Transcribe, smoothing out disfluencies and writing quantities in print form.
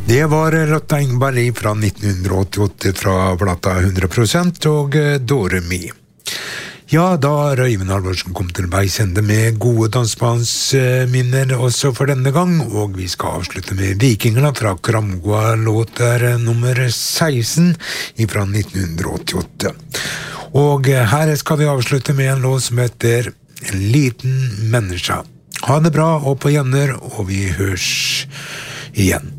Det var Lotta Engberg fra 1988 fra plata 100% og Dore Mi. Ja, da har Øyvind Halvorsen kom til veis ende med gode dansbandsminner også for denne gang, og vi skal avslutte med Vikingene fra Kramgoa låter nummer 16 fra 1988. Og her skal vi avslutte med en låt som heter En liten menneske. Ha det bra og på gjenner, og vi hørs igjen.